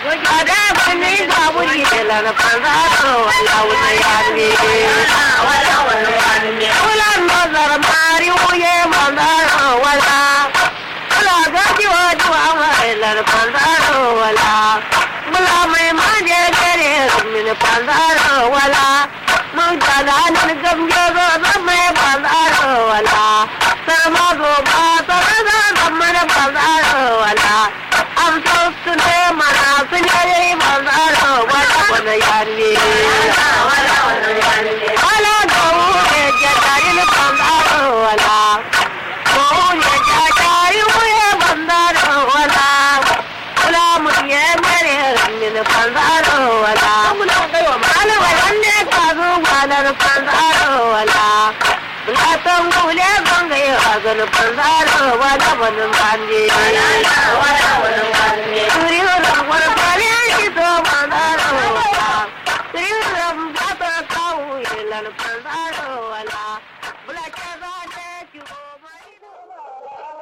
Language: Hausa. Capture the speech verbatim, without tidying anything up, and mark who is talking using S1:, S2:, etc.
S1: ada bani babu ni la na panzaro wala wala yarni wala wala yarni wala nazar mari uye mandaro wala wala gaji wajwa la na panzaro wala wala mai manje gare min panzaro wala mun jala nan gamje zo mai panzaro wala sama go ba ta da man panzaro wala am so sune mana sunare manzaro wala wala yarni wala wala yarni wala go e jadari manzaro wala go e jadari uye manzaro wala wala mutiye mere min manzaro wala wala wala ne kazu wala manzaro wala wala tangule bangai agan manzaro wala wala manje wala wala manje turi ram wala pare to manzaro wala turi ram gata kau ilan manzaro wala